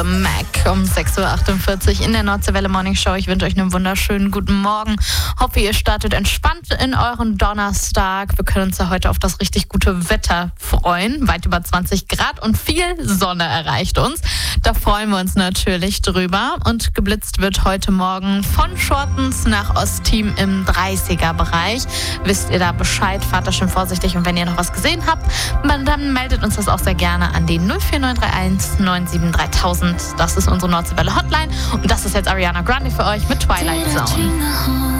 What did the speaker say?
Mac um 6.48 Uhr in der Nordseewelle Morning Show. Ich wünsche euch einen wunderschönen guten Morgen. Hoffe, ihr startet entspannt in euren Donnerstag. Wir können uns ja heute auf das richtig gute Wetter freuen. Weit über 20 Grad und viel Sonne erreicht uns. Da freuen wir uns natürlich drüber. Und geblitzt wird heute Morgen von Schortens nach Ostteam im 30er-Bereich. Wisst ihr da Bescheid? Fahrt da schön vorsichtig. Und wenn ihr noch was gesehen habt, dann meldet uns das auch sehr gerne an die 04931 97 3000. Das ist unsere Nordseewelle Hotline. Und das ist jetzt Ariana Grande für euch mit Twilight Zone.